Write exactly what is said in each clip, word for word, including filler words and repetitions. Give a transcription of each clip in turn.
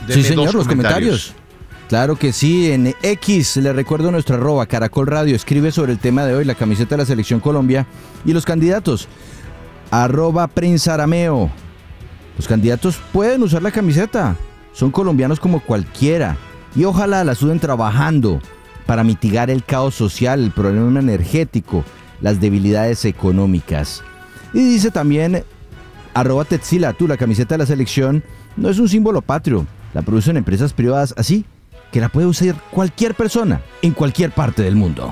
Sí, señor, los comentarios. Claro que sí, en X le recuerdo nuestro arroba Caracol Radio, escribe sobre el tema de hoy, la camiseta de la Selección Colombia y los candidatos, arroba Prensa Arameo. Los candidatos pueden usar la camiseta, son colombianos como cualquiera y ojalá la suden trabajando para mitigar el caos social, el problema energético, las debilidades económicas. Y dice también, arroba Tetzila, tú, la camiseta de la Selección no es un símbolo patrio, la producen empresas privadas así que la puede usar cualquier persona en cualquier parte del mundo.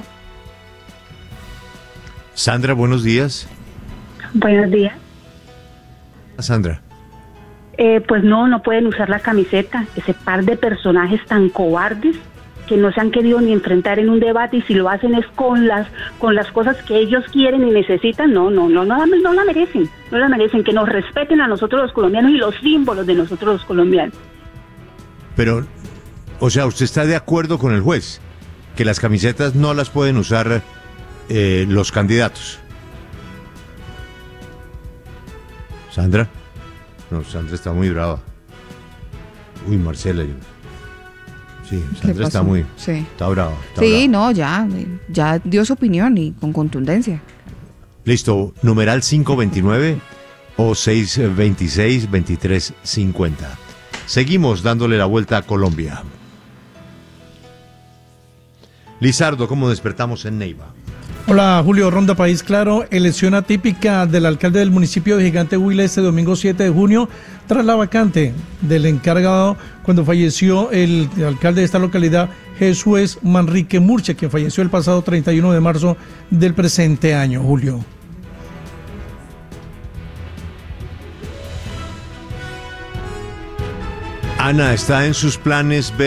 Sandra, buenos días. Buenos días. Sandra. Eh, pues no, no pueden usar la camiseta. Ese par de personajes tan cobardes que no se han querido ni enfrentar en un debate y si lo hacen es con las con las cosas que ellos quieren y necesitan. No, no, no, no, no la merecen. No la merecen. Que nos respeten a nosotros los colombianos y los símbolos de nosotros los colombianos. Pero, o sea, ¿usted está de acuerdo con el juez? Que las camisetas no las pueden usar eh, los candidatos. ¿Sandra? No, Sandra está muy brava. Uy, Marcela. Yo... Sí, Sandra está muy... Sí. Está brava. Está sí, brava. no, ya, ya dio su opinión y con contundencia. Listo, numeral cinco veintinueve o seis veintiséis veintitrés cincuenta. Seguimos dándole la vuelta a Colombia. Lizardo, ¿cómo despertamos en Neiva? Hola Julio, Ronda País Claro. Elección atípica del alcalde del municipio de Gigante Huila este domingo siete de junio tras la vacante del encargado cuando falleció el alcalde de esta localidad, Jesús Manrique Murcia, quien falleció el pasado treinta y uno de marzo del presente año, Julio. Ana, ¿está en sus planes ver